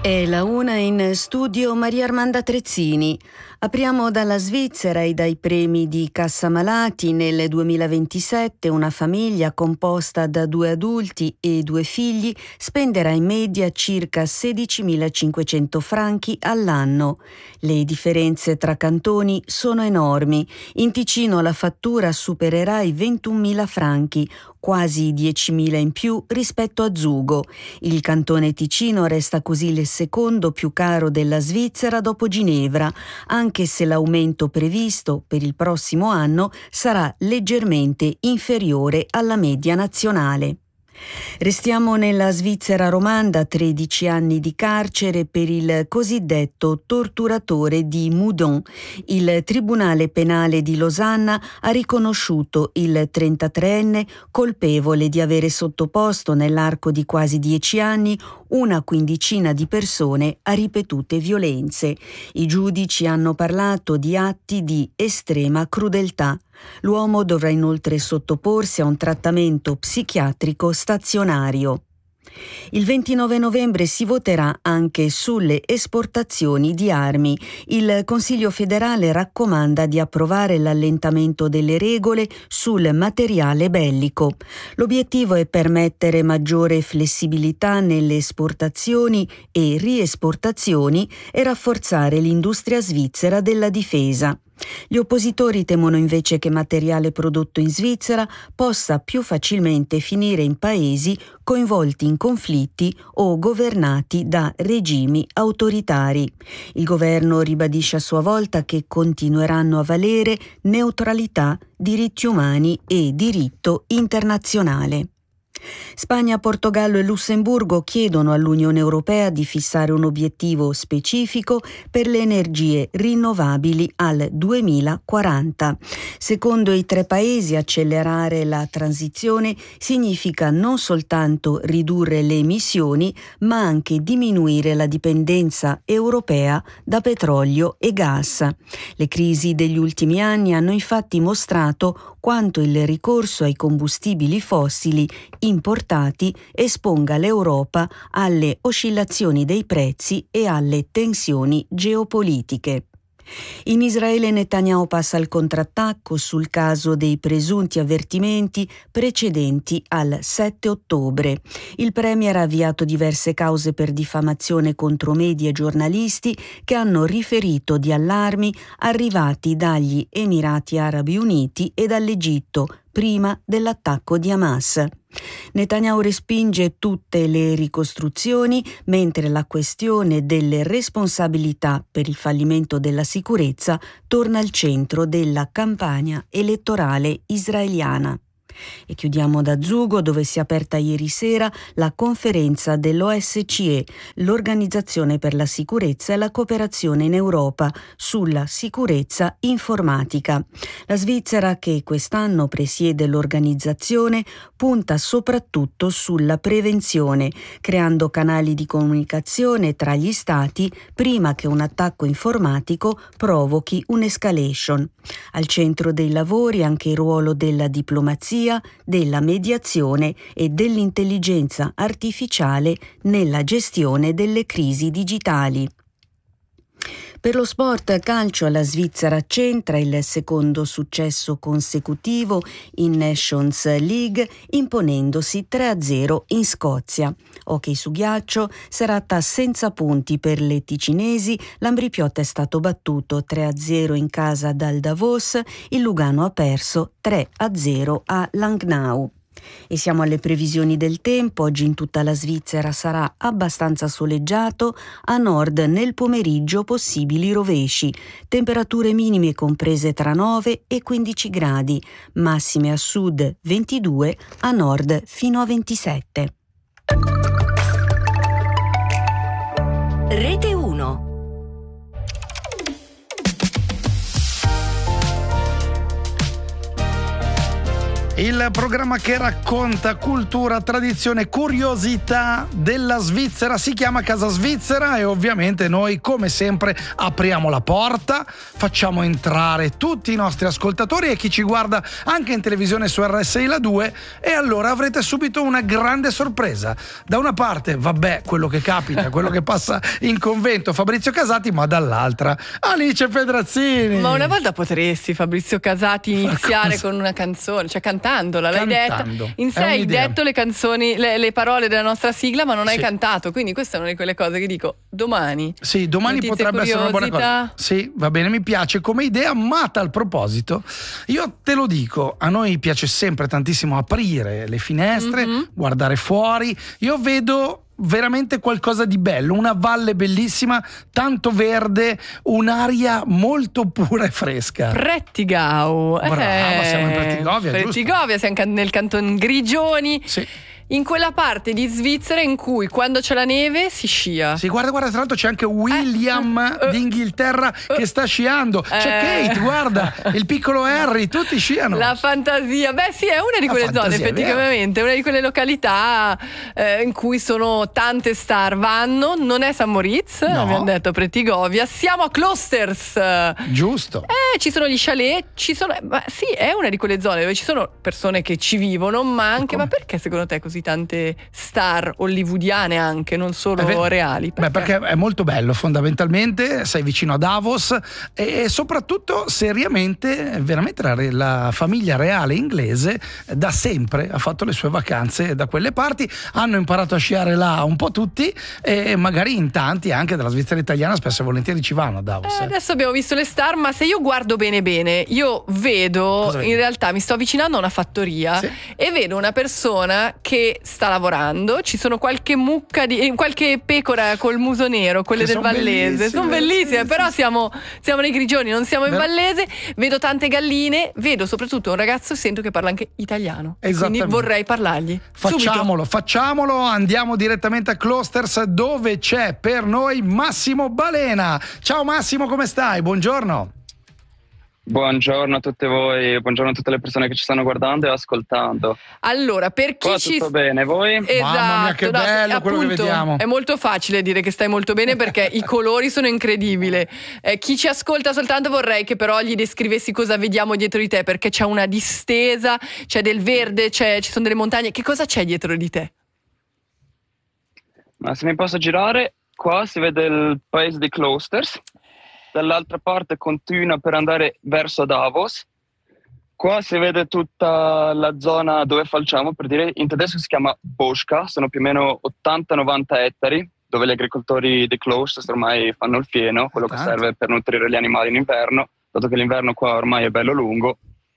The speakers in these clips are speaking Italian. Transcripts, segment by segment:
È la una in studio Maria Armanda Trezzini. Apriamo dalla Svizzera e dai premi di Cassa Malati. Nel 2027 una famiglia composta da 2 adulti e 2 figli spenderà in media circa 16.500 franchi all'anno. Le differenze tra cantoni sono enormi. In Ticino la fattura supererà i 21.000 franchi, quasi 10.000 in più rispetto a Zugo. Il cantone Ticino resta così il secondo più caro della Svizzera dopo Ginevra, anche se l'aumento previsto per il prossimo anno sarà leggermente inferiore alla media nazionale. Restiamo nella Svizzera romanda. 13 anni di carcere per il cosiddetto torturatore di Moudon. Il Tribunale Penale di Losanna ha riconosciuto il 33enne colpevole di avere sottoposto nell'arco di quasi 10 anni una quindicina di persone a ripetute violenze. I giudici hanno parlato di atti di estrema crudeltà. L'uomo dovrà inoltre sottoporsi a un trattamento psichiatrico stazionario. Il 29 novembre si voterà anche sulle esportazioni di armi. Il Consiglio federale raccomanda di approvare l'allentamento delle regole sul materiale bellico. L'obiettivo è permettere maggiore flessibilità nelle esportazioni e riesportazioni e rafforzare l'industria svizzera della difesa. Gli oppositori temono invece che materiale prodotto in Svizzera possa più facilmente finire in paesi coinvolti in conflitti o governati da regimi autoritari. Il governo ribadisce a sua volta che continueranno a valere neutralità, diritti umani e diritto internazionale. Spagna, Portogallo e Lussemburgo chiedono all'Unione Europea di fissare un obiettivo specifico per le energie rinnovabili al 2040. Secondo i 3 paesi, accelerare la transizione significa non soltanto ridurre le emissioni, ma anche diminuire la dipendenza europea da petrolio e gas. Le crisi degli ultimi anni hanno infatti mostrato quanto il ricorso ai combustibili fossili importati esponga l'Europa alle oscillazioni dei prezzi e alle tensioni geopolitiche. In Israele Netanyahu passa al contrattacco sul caso dei presunti avvertimenti precedenti al 7 ottobre. Il premier ha avviato diverse cause per diffamazione contro media e giornalisti che hanno riferito di allarmi arrivati dagli Emirati Arabi Uniti e dall'Egitto prima dell'attacco di Hamas. Netanyahu respinge tutte le ricostruzioni, mentre la questione delle responsabilità per il fallimento della sicurezza torna al centro della campagna elettorale israeliana. E chiudiamo da Zugo, dove si è aperta ieri sera la conferenza dell'OSCE, l'Organizzazione per la Sicurezza e la Cooperazione in Europa, sulla sicurezza informatica. La Svizzera, che quest'anno presiede l'organizzazione, punta soprattutto sulla prevenzione, creando canali di comunicazione tra gli Stati prima che un attacco informatico provochi un'escalation. Al centro dei lavori anche il ruolo della diplomazia, della mediazione e dell'intelligenza artificiale nella gestione delle crisi digitali. Per lo sport calcio, la Svizzera centra il secondo successo consecutivo in Nations League, imponendosi 3-0 in Scozia. Hockey su ghiaccio, serata senza punti per le ticinesi. L'Ambrì-Piotta è stato battuto 3-0 in casa dal Davos. Il Lugano ha perso 3-0 a Langnau. E siamo alle previsioni del tempo. Oggi in tutta la Svizzera sarà abbastanza soleggiato, a nord nel pomeriggio possibili rovesci, temperature minime comprese tra 9 e 15 gradi, massime a sud 22, a nord fino a 27. Rete 1. Il programma che racconta cultura, tradizione, curiosità della Svizzera si chiama Casa Svizzera e ovviamente noi come sempre apriamo la porta, facciamo entrare tutti i nostri ascoltatori e chi ci guarda anche in televisione su RSI La 2 e allora avrete subito una grande sorpresa. Da una parte, vabbè, quello che capita, quello che passa in convento, Fabrizio Casati, ma dall'altra Alice Pedrazzini. Ma una volta potresti, Fabrizio Casati, iniziare con una canzone, cioè cantandola, l'hai detto. In sé hai detto le canzoni, le parole della nostra sigla, ma non hai cantato, quindi questa è una di quelle cose che dico domani. Sì, domani potrebbe essere una buona cosa. Sì, va bene, mi piace come idea, ma a tal proposito, io te lo dico, a noi piace sempre tantissimo aprire le finestre, guardare fuori. Io vedo veramente qualcosa di bello, una valle bellissima, tanto verde, un'aria molto pura e fresca. Prättigau. Brava, siamo in Prättigau, Prättigau, siamo nel canton Grigioni. Sì. In quella parte di Svizzera in cui quando c'è la neve si scia. Sì, guarda, tra l'altro c'è anche William d'Inghilterra che sta sciando. C'è Kate, guarda, il piccolo Harry, tutti sciano. La fantasia. Beh sì, è una di quelle zone, effettivamente, una di quelle località in cui sono tante star. Vanno, non è San Moritz, abbiamo detto Prättigau, siamo a Klosters. Giusto. Ci sono gli chalet, sì, è una di quelle zone dove ci sono persone che ci vivono, ma anche, ma perché secondo te così tante star hollywoodiane anche, non solo reali? Perché è molto bello, fondamentalmente sei vicino a Davos e soprattutto seriamente veramente la famiglia reale inglese da sempre ha fatto le sue vacanze da quelle parti, hanno imparato a sciare là un po' tutti e magari in tanti anche della Svizzera italiana spesso e volentieri ci vanno a Davos. Adesso abbiamo visto le star, ma se io guardo bene io vedo, in realtà mi sto avvicinando a una fattoria e vedo una persona che sta lavorando, ci sono qualche mucca qualche pecora col muso nero, quelle del Vallese, sono bellissime, però siamo nei Grigioni, non siamo in Vallese. Vedo tante galline, vedo soprattutto un ragazzo, sento che parla anche italiano, quindi vorrei parlargli. Facciamolo, andiamo direttamente a Klosters dove c'è per noi Massimo Balena. Ciao Massimo, come stai? Buongiorno. Buongiorno a tutte voi, buongiorno a tutte le persone che ci stanno guardando e ascoltando. Allora, per chi tutto bene, voi? Esatto, mamma mia, che bello quello che vediamo. È molto facile dire che stai molto bene perché i colori sono incredibili. Chi ci ascolta soltanto vorrei che però gli descrivessi cosa vediamo dietro di te, perché c'è una distesa, c'è del verde, ci sono delle montagne. Che cosa c'è dietro di te? Ma se mi posso girare, qua si vede il paese di Klosters. Dall'altra parte continua per andare verso Davos. Qua si vede tutta la zona dove facciamo, per dire, in tedesco si chiama Boschka, sono più o meno 80-90 ettari, dove gli agricoltori di Klosters ormai fanno il fieno, quello che serve per nutrire gli animali in inverno, dato che l'inverno qua ormai è bello lungo.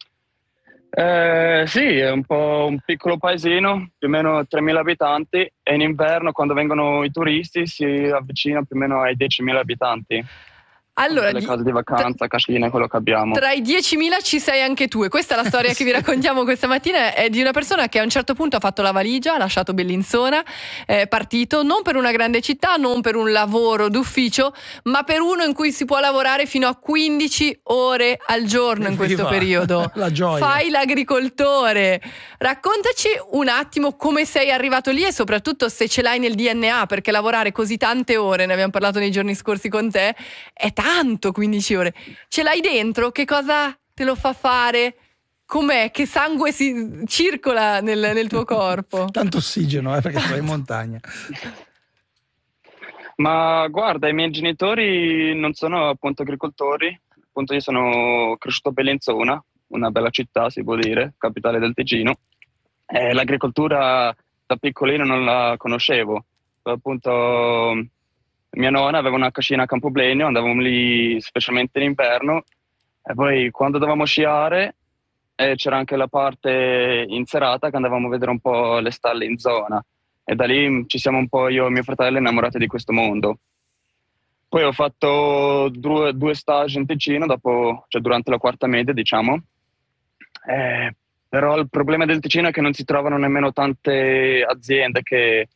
Sì, è un po' un piccolo paesino, più o meno 3.000 abitanti, e in inverno quando vengono i turisti si avvicina più o meno ai 10.000 abitanti. Allora, le case di vacanza, cascine, quello che abbiamo. Tra i 10.000 ci sei anche tu, e questa è la storia che vi raccontiamo questa mattina. È di una persona che a un certo punto ha fatto la valigia, ha lasciato Bellinzona, è partito non per una grande città, non per un lavoro d'ufficio, ma per uno in cui si può lavorare fino a 15 ore al giorno in questo periodo. La gioia. Fai l'agricoltore. Raccontaci un attimo come sei arrivato lì e soprattutto se ce l'hai nel DNA, perché lavorare così tante ore, ne abbiamo parlato nei giorni scorsi con te, è tanto. 15 ore ce l'hai dentro? Che cosa te lo fa fare? Com'è? Che sangue si circola nel tuo corpo? Tanto ossigeno, perché sei in montagna. Ma guarda, i miei genitori non sono appunto agricoltori, appunto io sono cresciuto a Bellinzona, una bella città si può dire, capitale del Ticino. L'agricoltura da piccolino non la conoscevo, appunto mia nonna aveva una cascina a Campoblenio, andavamo lì specialmente in inverno, e poi quando dovevamo sciare c'era anche la parte in serata che andavamo a vedere un po' le stalle in zona, e da lì ci siamo un po' io e mio fratello innamorati di questo mondo. Poi ho fatto due stage in Ticino durante la quarta media, diciamo. Però il problema del Ticino è che non si trovano nemmeno tante aziende che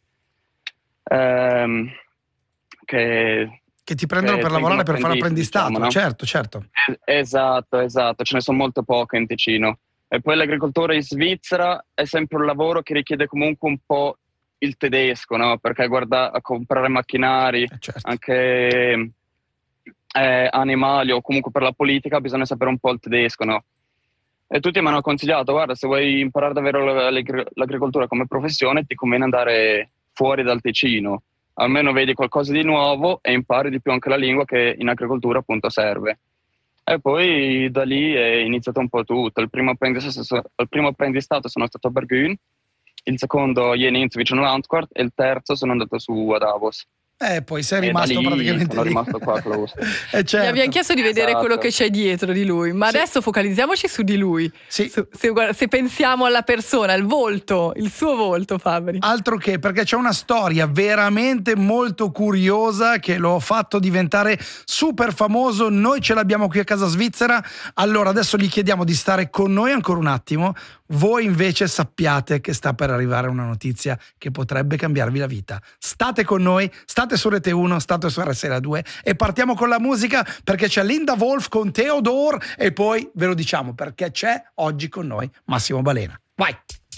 ti prendono per lavorare, per fare apprendistato, diciamo, no? Certo. Esatto, ce ne sono molto poche in Ticino. E poi l'agricoltura in Svizzera è sempre un lavoro che richiede comunque un po' il tedesco, no? Perché guarda a comprare macchinari, certo. anche animali o comunque per la politica bisogna sapere un po' il tedesco, no? E tutti mi hanno consigliato, guarda, se vuoi imparare davvero l'agricoltura come professione ti conviene andare fuori dal Ticino, almeno vedi qualcosa di nuovo e impari di più anche la lingua che in agricoltura appunto serve. E poi da lì è iniziato un po' tutto. Il primo apprendistato sono stato a Bergün, il secondo a Jenins vicino Antwerp e il terzo sono andato su a Davos. Poi sei rimasto praticamente sono lì. rimasto qua a Clausto. Certo. Gli abbiamo chiesto di vedere quello che c'è dietro di lui, ma adesso focalizziamoci su di lui. Sì. Se pensiamo alla persona, il volto, il suo volto, Fabri. Altro che, perché c'è una storia veramente molto curiosa che lo ha fatto diventare super famoso. Noi ce l'abbiamo qui a Casa Svizzera. Allora adesso gli chiediamo di stare con noi ancora un attimo. Voi invece sappiate che sta per arrivare una notizia che potrebbe cambiarvi la vita. State con noi, state su Rete 1, state su RSL 2 e partiamo con la musica, perché c'è Linda Wolf con Theodore e poi ve lo diciamo perché c'è oggi con noi Massimo Balena. Vai!